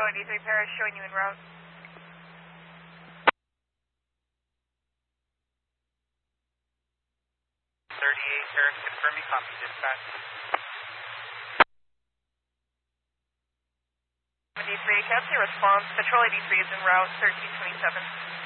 Patrol D3 Paris showing you en route. 38 Paris confirming copy dispatch. D3 Captain response. Patrol D3 is en route 1327.